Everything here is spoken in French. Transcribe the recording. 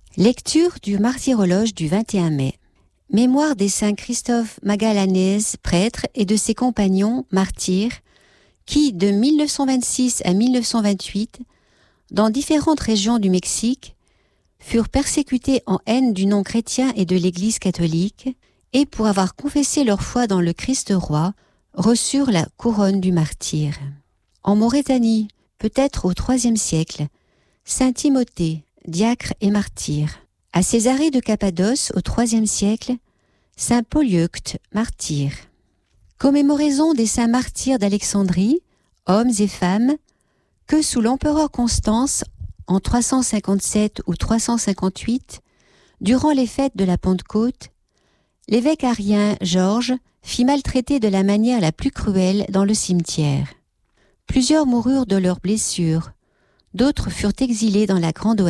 Lecture du martyrologe du 21 mai. Mémoire des saints Christophe Magalhães, prêtre, et de ses compagnons martyrs, qui, de 1926 à 1928, dans différentes régions du Mexique, furent persécutés en haine du nom chrétien et de l'Église catholique, et pour avoir confessé leur foi dans le Christ roi, reçurent la couronne du martyr. En Maurétanie, peut-être au IIIe siècle, saint Timothée, diacre et martyr. À Césarée de Cappadoce, au IIIe siècle, saint Polyeucte, martyr. Commémoraison des saints martyrs d'Alexandrie, hommes et femmes, que sous l'empereur Constance, en 357 ou 358, durant les fêtes de la Pentecôte, l'évêque arien Georges fit maltraiter de la manière la plus cruelle dans le cimetière. Plusieurs moururent de leurs blessures, d'autres furent exilés dans la Grande